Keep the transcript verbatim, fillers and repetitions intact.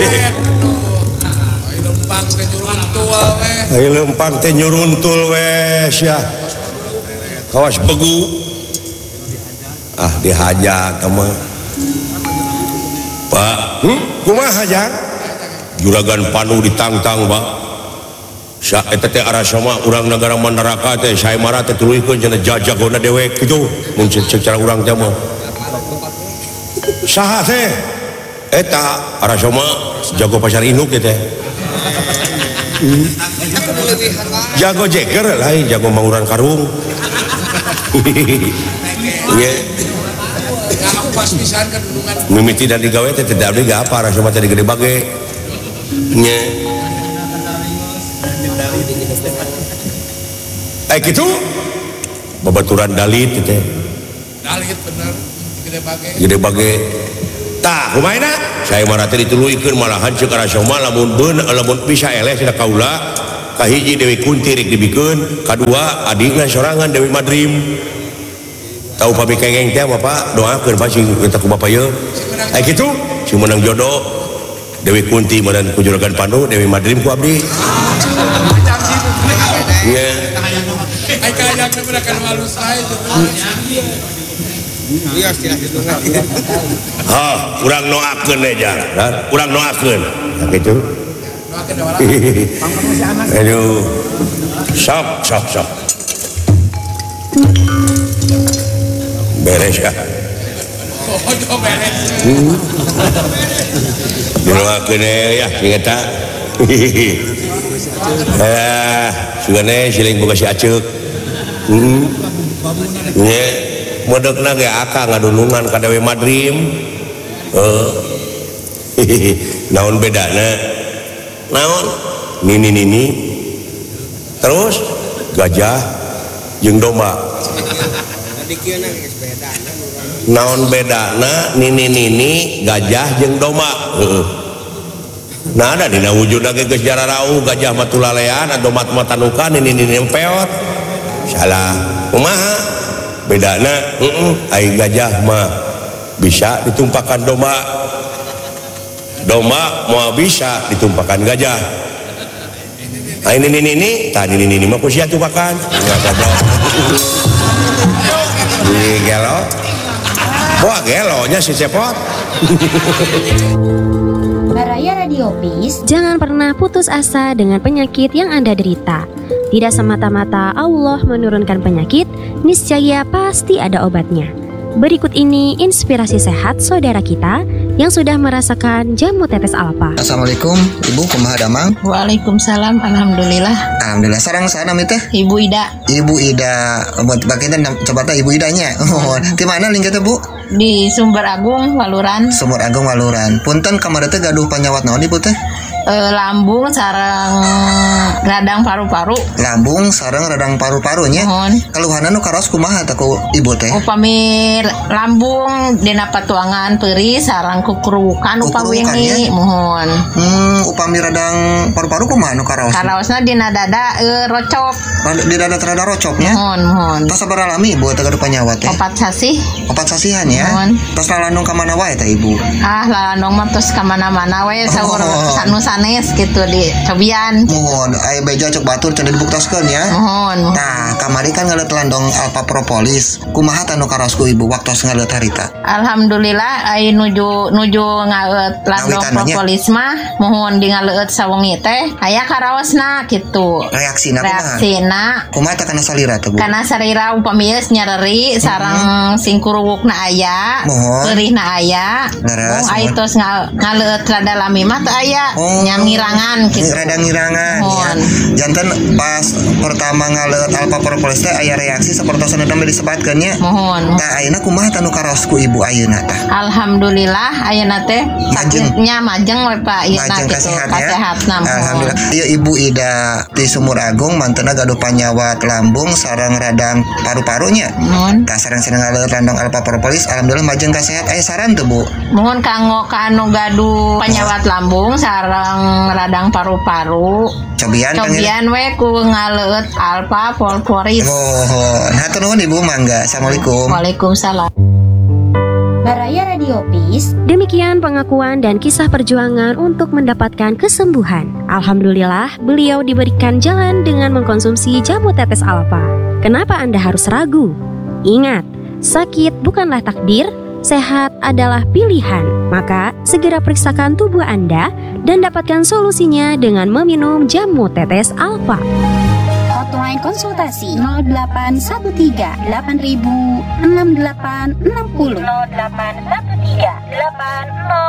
lempang teh nyuruntul we. Ai lempang teh nyuruntul we sia. Kawas begu. Ah dihajak mah. Pak, hmm? Kumaha hajak? Juragan Panu ditangtang, Pak. Sa eta teh arasa mah urang negara Mandaraka teh sae mara teh tuluykeun cenah jajagona dewek kitu. Mun secara urang teh mah. Saha teh? Eta arasa mah jago pasar induk teh. Hmm. Jago jeger lain jago mauran karung. Ye. Pas pisan kan dulungan mimiti dan digawe teh tidak ada apa rasa mah teh gede bage nya eh gitu babaturan dalit teh dalit bener gede bage gede bage tah kumaha saya mah teh dituluykeun malahan ceuk rasa mah lamun beun lamun bisa eleh cenah kaula kahiji Dewi Kunti rek dibikeun kadua adina sorangan Dewi Madrim tahu papi kengeng teh Bapak doakeun pasti kita ku Bapak ye aya kitu si menang jodoh Dewi Kunti meunang ku Juragan Panu Dewi Madrim ku abdi nya ai kaya teh berakan malus lae iya istilah itu ha urang noakeun we jar urang noakeun kitu noakeun da wala aduh sok sok sok beres ya oh beres doakeun ya singeta ah sugane siling boga si aceuk heeh nya modegna ge akang ngadulungan ka Dewi Madrim heuh naon bedana naon nini-nini terus gajah jeung domba naon bedana nini-nini gajah jeung domba heeh nah ada dina wujudna ge geus jararau gajah mah tulalean domba mah tanuka nini-nini empeot salah kumaha bedana heeh ai gajah mah bisa ditumpakan domba domba mah bisa ditumpakan gajah ai nini-nini tah nini-nini mah ku sia tumpakan enggak goblok di gelo wah gelonya si cepot. Baraya Radio Peace, jangan pernah putus asa dengan penyakit yang Anda derita. Tidak semata-mata Allah menurunkan penyakit, niscaya pasti ada obatnya. Berikut ini inspirasi sehat saudara kita yang sudah merasakan jamu tetes alfa. Assalamualaikum Ibu, kumaha damang? Waalaikumsalam, alhamdulillah. Alhamdulillah, sareng sana mi teh? Ibu Ida. Ibu Ida, buat bagian coba teh Ibu Idanya. Oh, di mana lingknya teh Bu? Di Sumber Agung, Waluran. Sumber Agung, Waluran. Punten kamari teh gaduh panyawat naon Ibu teh? E, lambung sareng radang paru-paru. Lambung sareng radang paru-parunya. Mohon. Keluhanan nu karos kumaha teh ku Ibu teh? Upami lambung dina patuangan peuri sareng kukurukan upami wingi. Mohon. Hmm, upami radang paru-paru kumaha nu karos? Karosna dina dada e, rocop. Di dada rada rocopnya? Mohon, mohon. Tas sabar alami Ibu teh gaduh panyawat teh? Opat sasih. Opat sasihan ya. Mohon. Tas lalandung ka mana wae teh Ibu? Ah, lalandung mah tos ka mana-mana wae saur sanusa sanes gitu di cobian. Mohon, aya beja cek batur cenah dibuktaskeun ya. Mohon. Nah, kamari kan ngaleut landong alfa propolis. Kumaha tanu karosku Ibu waktos ngaleut harita? Alhamdulillah ai nuju nuju ngaleut landong propolis mah mohon di ngaleut sawengi teh aya karaosna kitu. Reaksina kumaha? Reaksina kumaha teh kana salira teh Bu? Kana salira upami geus nyareri sareng sing kuruwukna aya, peurihna aya. Mung ai tos ngaleut rada lami mah teh aya. Nya ngirangan gitu. Rada ngirangan ya. Janten pas pertama ngaleut alfa propolis teh aya reaksi sapertosna dambe disebatkeun nya. Mohon. Tah ayeuna kumaha tanu karosku Ibu ayeuna tah? Alhamdulillah ayeuna teh sakitnya majeng we Pak ayeuna kitu kasehatna. Alhamdulillah. Ieu Ibu Ida di Sumur Agung mantenna gaduh panyawat lambung sareng radang paru-parunya. Mohon. Tah sareng-sareng ngaleut landong alfa propolis alhamdulillah majeng kasehat. Aya saran teu Bu? Mohon kanggo ka anu gaduh panyawat lambung sareng radang paru-paru. Cobian Cobian we ku ngaleut alfa propolis. Oh, hatur nuhun Ibu mangga. Assalamualaikum. Waalaikumsalam. Baraya Radio Peace. Demikian pengakuan dan kisah perjuangan untuk mendapatkan kesembuhan. Alhamdulillah, beliau diberikan jalan dengan mengkonsumsi jamu tetes alfa. Kenapa Anda harus ragu? Ingat, sakit bukanlah takdir, sehat adalah pilihan. Maka, segera periksakan tubuh Anda dan dapatkan solusinya dengan meminum jamu tetes alfa. Hotline konsultasi nol delapan satu tiga delapan ribu enam delapan enam nol. nol delapan satu tiga delapan nol